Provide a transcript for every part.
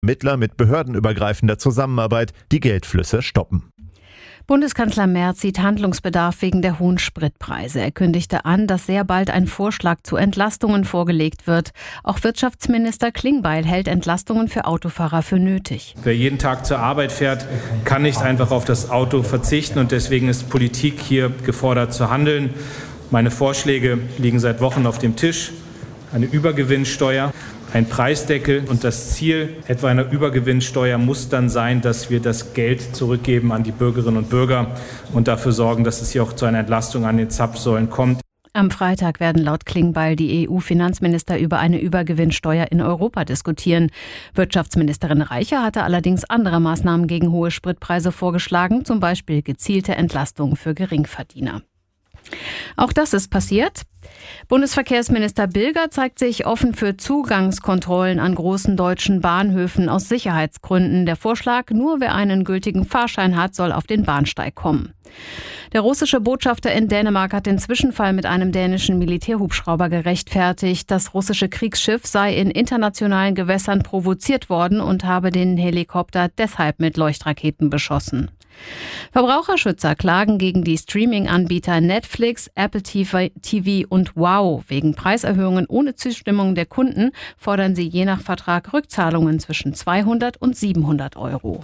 Mittler mit behördenübergreifender Zusammenarbeit die Geldflüsse stoppen. Bundeskanzler Merz sieht Handlungsbedarf wegen der hohen Spritpreise. Er kündigte an, dass sehr bald ein Vorschlag zu Entlastungen vorgelegt wird. Auch Wirtschaftsminister Klingbeil hält Entlastungen für Autofahrer für nötig. Wer jeden Tag zur Arbeit fährt, kann nicht einfach auf das Auto verzichten. Und deswegen ist Politik hier gefordert zu handeln. Meine Vorschläge liegen seit Wochen auf dem Tisch. Eine Übergewinnsteuer, ein Preisdeckel und das Ziel etwa einer Übergewinnsteuer muss dann sein, dass wir das Geld zurückgeben an die Bürgerinnen und Bürger und dafür sorgen, dass es hier auch zu einer Entlastung an den Zapfsäulen kommt. Am Freitag werden laut Klingbeil die EU-Finanzminister über eine Übergewinnsteuer in Europa diskutieren. Wirtschaftsministerin Reicher hatte allerdings andere Maßnahmen gegen hohe Spritpreise vorgeschlagen, zum Beispiel gezielte Entlastungen für Geringverdiener. Auch das ist passiert. Bundesverkehrsminister Bilger zeigt sich offen für Zugangskontrollen an großen deutschen Bahnhöfen aus Sicherheitsgründen. Der Vorschlag, nur wer einen gültigen Fahrschein hat, soll auf den Bahnsteig kommen. Der russische Botschafter in Dänemark hat den Zwischenfall mit einem dänischen Militärhubschrauber gerechtfertigt. Das russische Kriegsschiff sei in internationalen Gewässern provoziert worden und habe den Helikopter deshalb mit Leuchtraketen beschossen. Verbraucherschützer klagen gegen die Streaming-Anbieter Netflix, Apple TV und Wow. Wegen Preiserhöhungen ohne Zustimmung der Kunden fordern sie je nach Vertrag Rückzahlungen zwischen 200 und 700 Euro.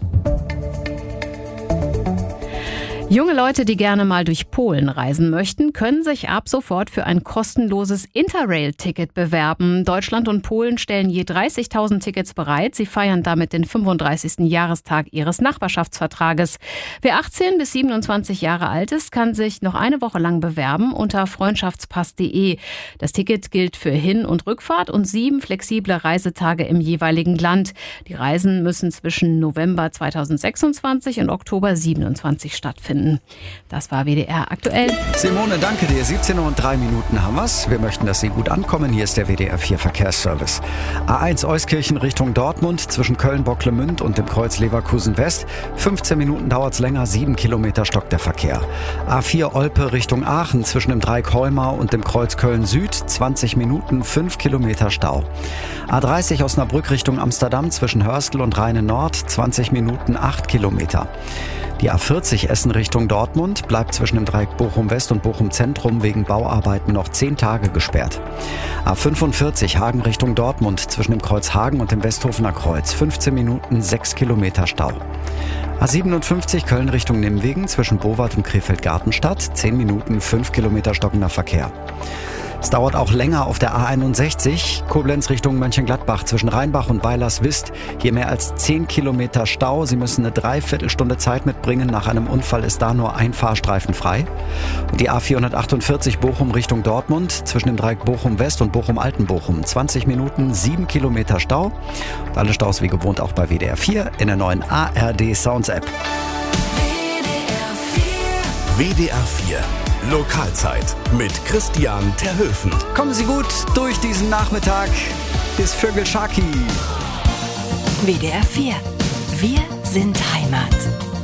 Junge Leute, die gerne mal durch Polen reisen möchten, können sich ab sofort für ein kostenloses Interrail-Ticket bewerben. Deutschland und Polen stellen je 30.000 Tickets bereit. Sie feiern damit den 35. Jahrestag ihres Nachbarschaftsvertrages. Wer 18 bis 27 Jahre alt ist, kann sich noch eine Woche lang bewerben unter freundschaftspass.de. Das Ticket gilt für Hin- und Rückfahrt und 7 flexible Reisetage im jeweiligen Land. Die Reisen müssen zwischen November 2026 und Oktober 27 stattfinden. Das war WDR aktuell. Simone, danke dir. 17:03 haben wir's. Wir möchten, dass Sie gut ankommen. Hier ist der WDR 4 Verkehrsservice. A1 Euskirchen Richtung Dortmund zwischen Köln-Bocklemünd und dem Kreuz Leverkusen West. 15 Minuten dauert's länger, 7 Kilometer stockt der Verkehr. A4 Olpe Richtung Aachen zwischen dem Dreieck Heumar und dem Kreuz Köln Süd. 20 Minuten, 5 Kilometer Stau. A30 Osnabrück Richtung Amsterdam zwischen Hörstel und Rheine Nord. 20 Minuten, 8 Kilometer. Die A40 Essen Richtung Dortmund bleibt zwischen dem Dreieck Bochum West und Bochum Zentrum wegen Bauarbeiten noch 10 Tage gesperrt. A45 Hagen Richtung Dortmund zwischen dem Kreuz Hagen und dem Westhofener Kreuz. 15 Minuten, 6 Kilometer Stau. A57 Köln Richtung Nimwegen zwischen Bowart und Krefeld-Gartenstadt. 10 Minuten, 5 Kilometer stockender Verkehr. Es dauert auch länger auf der A61, Koblenz Richtung Mönchengladbach zwischen Rheinbach und Weilerswist. Hier mehr als 10 Kilometer Stau. Sie müssen eine Dreiviertelstunde Zeit mitbringen. Nach einem Unfall ist da nur ein Fahrstreifen frei. Und die A448 Bochum Richtung Dortmund zwischen dem Dreieck Bochum West und Bochum Altenbochum. 20 Minuten, 7 Kilometer Stau. Und alle Staus wie gewohnt auch bei WDR 4 in der neuen ARD Sounds App. WDR 4 Lokalzeit mit Christian Terhöfen. Kommen Sie gut durch diesen Nachmittag. Bis Vögelschaki. WDR 4. Wir sind Heimat.